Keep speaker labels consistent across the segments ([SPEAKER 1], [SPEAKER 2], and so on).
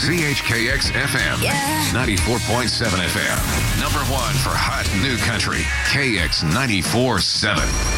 [SPEAKER 1] CHKX FM, 94.7 FM. Number one for hot new country, KX 94.7.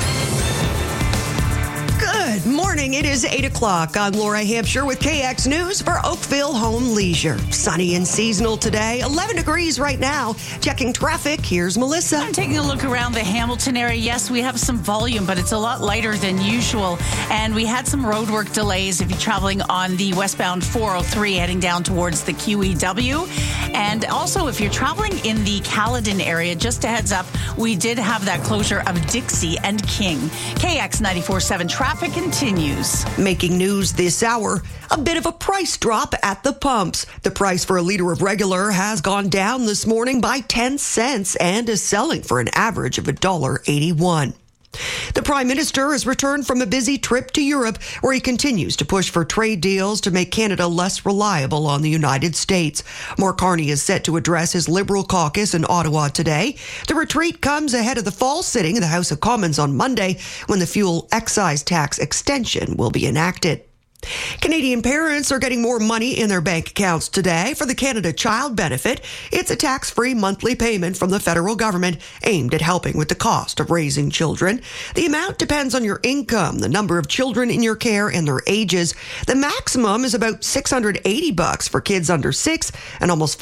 [SPEAKER 2] Good morning. It is 8 o'clock. I'm Laura Hampshire with KX News for Oakville Home Leisure. Sunny and seasonal today. 11 degrees right now. Checking traffic. Here's Melissa.
[SPEAKER 3] I'm taking a look around the Hamilton area. Yes, we have some volume, but it's a lot lighter than usual. And we had some roadwork delays if you're traveling on the westbound 403 heading down towards the QEW. And also, if you're traveling in the Caledon area, just a heads up, we did have that closure of Dixie and King. KX 94.7 traffic continues.
[SPEAKER 2] Making news this hour, a bit of a price drop at the pumps. The price for a liter of regular has gone down this morning by 10 cents and is selling for an average of $1.81. The Prime Minister has returned from a busy trip to Europe where he continues to push for trade deals to make Canada less reliable on the United States. Mark Carney is set to address his Liberal caucus in Ottawa today. The retreat comes ahead of the fall sitting in the House of Commons on Monday when the fuel excise tax extension will be enacted. Canadian parents are getting more money in their bank accounts today for the Canada Child Benefit. It's a tax-free monthly payment from the federal government aimed at helping with the cost of raising children. The amount depends on your income, the number of children in your care, and their ages. The maximum is about $680 for kids under 6 and almost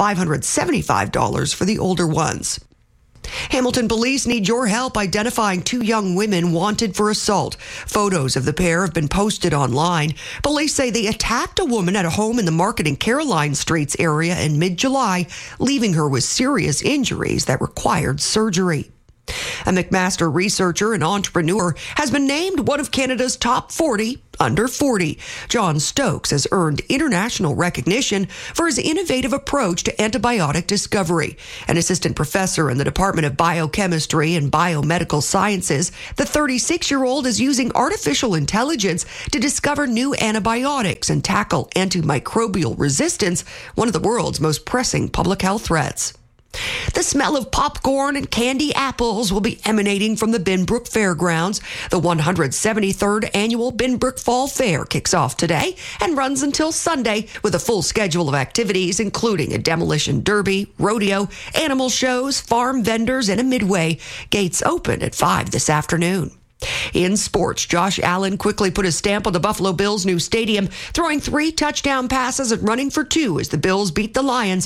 [SPEAKER 2] $575 for the older ones. Hamilton police need your help identifying two young women wanted for assault. Photos of the pair have been posted online. Police say they attacked a woman at a home in the Market and Caroline Streets area in mid-July, leaving her with serious injuries that required surgery. A McMaster researcher and entrepreneur has been named one of Canada's top 40 under 40. John Stokes has earned international recognition for his innovative approach to antibiotic discovery. An assistant professor in the Department of Biochemistry and Biomedical Sciences, the 36-year-old is using artificial intelligence to discover new antibiotics and tackle antimicrobial resistance, one of the world's most pressing public health threats. The smell of popcorn and candy apples will be emanating from the Binbrook Fairgrounds. The 173rd annual Binbrook Fall Fair kicks off today and runs until Sunday with a full schedule of activities, including a demolition derby, rodeo, animal shows, farm vendors, and a midway. Gates open at 5 this afternoon. In sports, Josh Allen quickly put a stamp on the Buffalo Bills' new stadium, throwing 3 touchdown passes and running for 2 as the Bills beat the Lions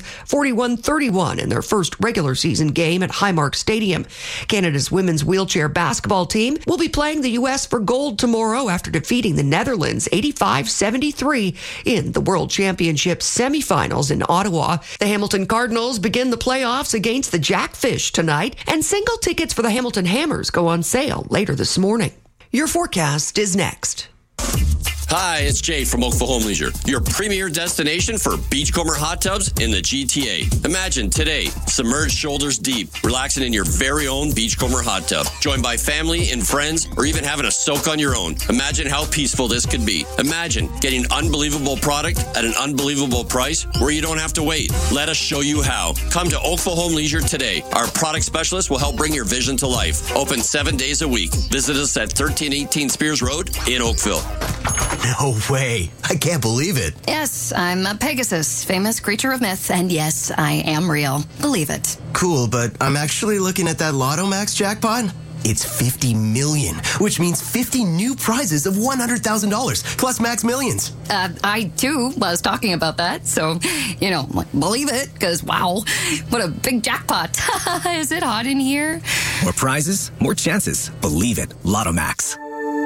[SPEAKER 2] 41-31 in their first regular season game at Highmark Stadium. Canada's women's wheelchair basketball team will be playing the U.S. for gold tomorrow after defeating the Netherlands 85-73 in the World Championship semifinals in Ottawa. The Hamilton Cardinals begin the playoffs against the Jackfish tonight, and single tickets for the Hamilton Hammers go on sale later this morning. Your forecast is next.
[SPEAKER 4] Hi, it's Jay from Oakville Home Leisure, your premier destination for beachcomber hot tubs in the GTA. Imagine today, submerged shoulders deep, relaxing in your very own beachcomber hot tub, joined by family and friends, or even having a soak on your own. Imagine how peaceful this could be. Imagine getting unbelievable product at an unbelievable price where you don't have to wait. Let us show you how. Come to Oakville Home Leisure today. Our product specialist will help bring your vision to life. Open 7 days a week. Visit us at 1318 Spears Road in Oakville.
[SPEAKER 5] No way. I can't believe it.
[SPEAKER 6] Yes, I'm a Pegasus, famous creature of myth, and yes, I am real. Believe it.
[SPEAKER 5] Cool, but I'm actually looking at that Lotto Max jackpot. It's 50 million, which means 50 new prizes of $100,000 plus Max Millions.
[SPEAKER 6] I, too, was talking about that, so, believe it, because, wow, what a big jackpot. Is it hot in here?
[SPEAKER 7] More prizes, more chances. Believe it. Lotto Max.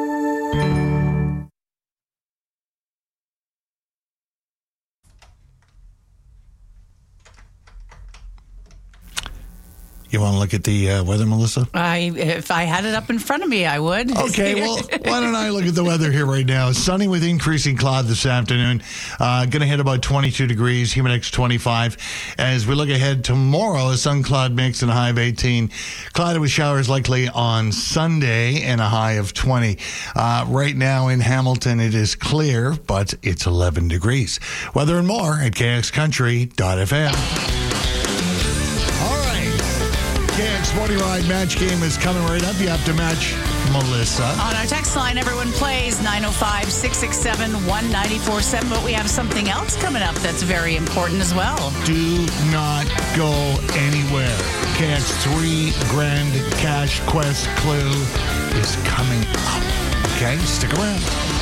[SPEAKER 8] You want to look at the weather, Melissa?
[SPEAKER 3] If I had it up in front of me, I would.
[SPEAKER 8] Okay, well, why don't I look at the weather here right now? Sunny with increasing cloud this afternoon. Going to hit about 22 degrees, humid index 25. As we look ahead tomorrow, a sun-cloud mix and a high of 18. Clouded with showers likely on Sunday and a high of 20. Right now in Hamilton, it is clear, but it's 11 degrees. Weather and more at kxcountry.fm. KX Morning Ride match game is coming right up. You have to match Melissa.
[SPEAKER 3] On our text line, everyone plays 905-667-1947. But we have something else coming up that's very important as well.
[SPEAKER 8] Do not go anywhere. KX3 Grand Cash Quest Clue is coming up. Okay, stick around.